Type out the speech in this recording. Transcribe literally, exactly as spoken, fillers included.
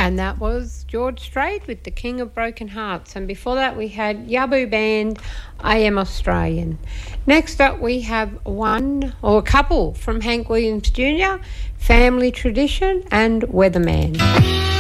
And that was George Strait with The King of Broken Hearts. And before that we had Yabu Band, I Am Australian. Next up we have one, or a couple, from Hank Williams Junior, Family Tradition and Weatherman.